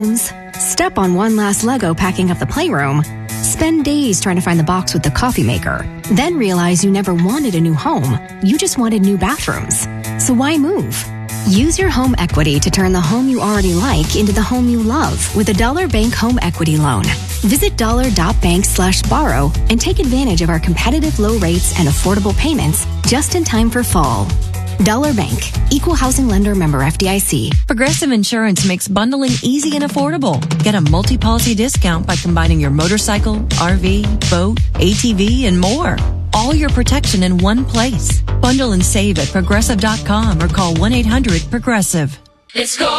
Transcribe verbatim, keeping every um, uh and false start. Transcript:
Step on one last Lego packing up the playroom. Spend days trying to find the box with the coffee maker. Then realize you never wanted a new home. You just wanted new bathrooms. So why move? Use your home equity to turn the home you already like into the home you love with a Dollar Bank Home Equity Loan. Visit dollar.bank slash borrow and take advantage of our competitive low rates and affordable payments just in time for fall. Dollar Bank, Equal Housing Lender, member F D I C. Progressive Insurance makes bundling easy and affordable. Get a multi-policy discount by combining your motorcycle, R V, boat, A T V, and more. All your protection in one place. Bundle and save at progressive dot com or call one eight hundred progressive. It's called